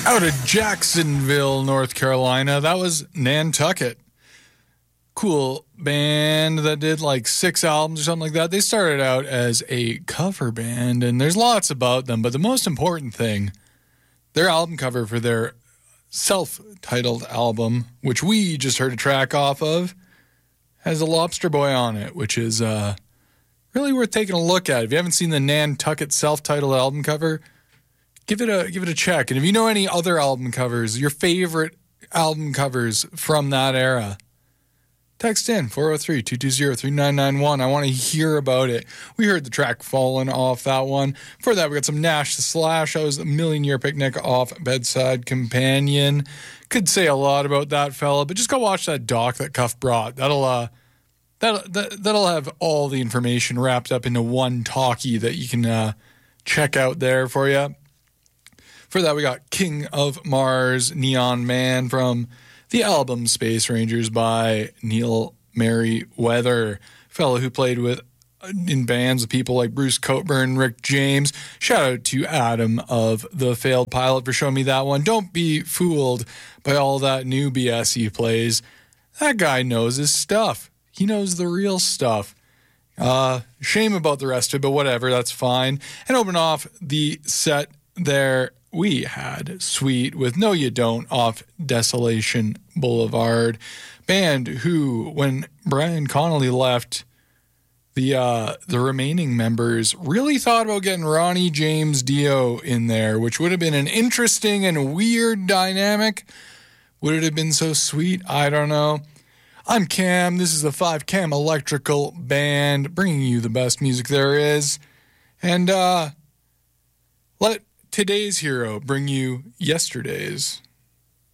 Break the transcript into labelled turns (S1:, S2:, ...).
S1: Out of Jacksonville, North Carolina, that was Nantucket. Cool band that did like 6 albums or something like that. They started out as a cover band, and there's lots about them, but the most important thing, their album cover for their self-titled album, which we just heard a track off of, has a lobster boy on it, which is really worth taking a look at. If you haven't seen the Nantucket self-titled album cover, give it a check. And if you know any other album covers, your favorite album covers from that era, text in 403-220-3991. I want to hear about it. We heard the track Fallen off that one. For that, we got some Nash the Slash. That was a Million Year Picnic off Bedside Companion. Could say a lot about that fella, but just go watch that doc that Cuff brought. That'll have all the information wrapped up into one talkie that you can check out there for you. For that, we got King of Mars, Neon Man from the album Space Rangers by Neil Merriweather, fellow who played in bands with people like Bruce Cockburn, Rick James. Shout out to Adam of The Failed Pilot for showing me that one. Don't be fooled by all that new BS he plays. That guy knows his stuff. He knows the real stuff. Shame about the rest of it, but whatever, that's fine. And open off the set there, we had Sweet with No You Don't off Desolation Boulevard. Band who, when Brian Connolly left, the remaining members really thought about getting Ronnie James Dio in there, which would have been an interesting and weird dynamic. Would it have been so sweet? I don't know. I'm Cam. This is the 5 Cam Electrical Band, bringing you the best music there is. And let today's hero bring you yesterday's.